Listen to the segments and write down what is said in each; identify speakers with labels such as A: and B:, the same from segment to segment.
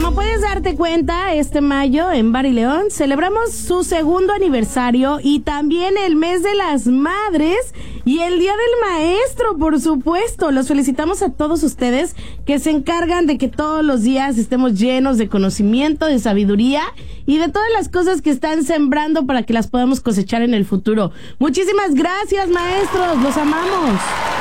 A: Como puedes darte cuenta, este mayo en Bar y León celebramos su segundo aniversario y también el mes de las madres y el día del maestro, por supuesto. Los felicitamos a todos ustedes que se encargan de que todos los días estemos llenos de conocimiento, de sabiduría y de todas las cosas que están sembrando para que las podamos cosechar en el futuro. Muchísimas gracias, maestros, los amamos.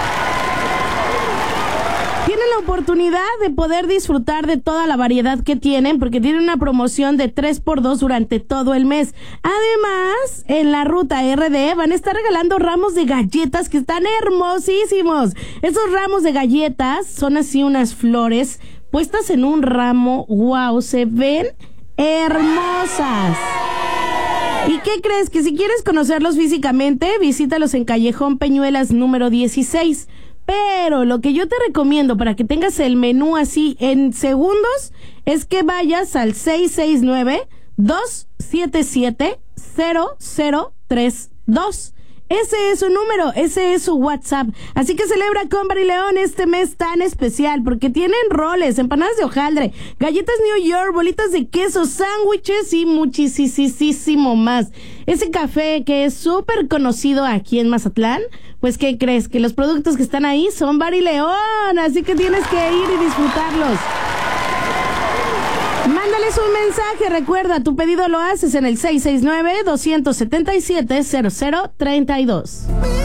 A: Tienen la oportunidad de poder disfrutar de toda la variedad que tienen porque tienen una promoción de 3x2 durante todo el mes. Además, en la ruta RD van a estar regalando ramos de galletas que están hermosísimos. Esos ramos de galletas son así unas flores puestas en un ramo. ¡Wow! Se ven hermosas. ¿Y qué crees? Que si quieres conocerlos físicamente, visítalos en Callejón Peñuelas número 16. Pero lo que yo te recomiendo para que tengas el menú así en segundos es que vayas al 669-277-0032. Ese es su número, ese es su WhatsApp. Así que celebra con Bar y León este mes tan especial porque tienen roles, empanadas de hojaldre, galletas New York, bolitas de queso, sándwiches y muchísimo más. Ese café que es súper conocido aquí en Mazatlán, pues ¿qué crees? Que los productos que están ahí son Bar y León, así que tienes que ir y disfrutarlos. Mándales un mensaje, recuerda, tu pedido lo haces en el 669-277-0032.